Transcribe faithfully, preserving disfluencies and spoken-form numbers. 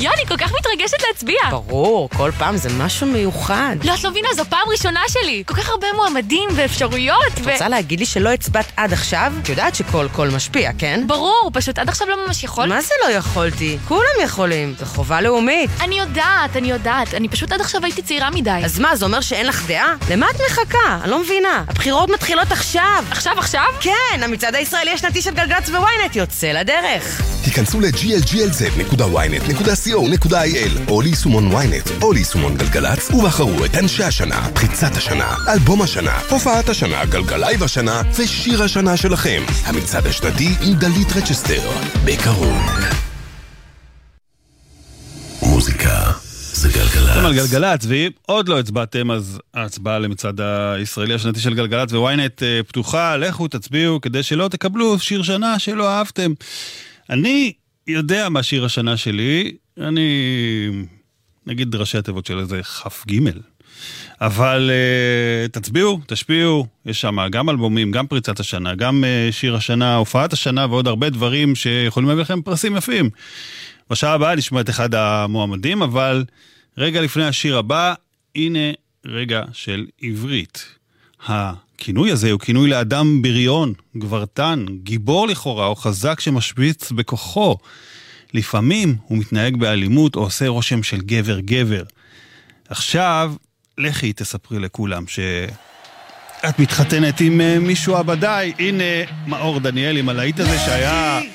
יוני, כל כך מתרגשת להצביע. ברור, כל פעם זה משהו מיוחד. לא, את לא מבינה, זו פעם ראשונה שלי. כל כך הרבה מועמדים ואפשרויות. את רוצה להגיד לי שלא הצבעת עד עכשיו? את יודעת שכל קול משפיע, כן? ברור, פשוט עד עכשיו לא ממש יכול. מה זה לא יכולתי? כולם יכולים. זו חובה לאומית. אני יודעת, אני יודעת. אני פשוט עד עכשיו הייתי צעירה מדי. אז מה, זה אומר שאין לך דעה? למה את מחכה? אני לא מבינה. הבחירות מתחילות עכשיו. עכשיו, עכשיו? כן, המצעד הישראלי השנתי של גלגלצ וויינט יוצא לדרך. תיכנסו ל-ג'י אל ג'י אל זד נקודה וויינט נקודה סי או נקודה איי אל או ליישומון וויינט או ליישומון גלגלצ ובחרו את אנשי השנה, פריצת השנה, אלבום השנה, הופעת השנה, גלגלייב השנה ושיר השנה שלכם. המצעד השנתי עם דלית רצ'סטר. בקרוב. מוזיקה זה גלגלצ. אתם על גלגלצ, ואם עוד לא הצבעתם, אז ההצבעה למצעד הישראלי השנתי של גלגלצ וויינט פתוחה. לכו תצביעו כדי שלא תקבלו שיר שנה שלא אהבתם. אני יודע מה שיר השנה שלי, אני נגיד ראשי התיבות של איזה חף גימל. אבל uh, תצביעו, תשפיעו, יש שם גם אלבומים, גם פריצת השנה, גם uh, שיר השנה, הופעת השנה ועוד הרבה דברים שיכולים להביא לכם פרסים יפים. בשעה הבאה נשמע את אחד המועמדים, אבל רגע לפני השיר הבא, הנה רגע של עברית. הכינוי הזה הוא כינוי לאדם בריון, גברתן, גיבור לכאורה או חזק שמשביץ בכוחו. לפעמים הוא מתנהג באלימות או עושה רושם של גבר גבר. עכשיו, לכי תספרי לכולם שאת מתחתנת עם מישהו עבדי. הנה מאור דניאל עם הלהיט הזה שהיה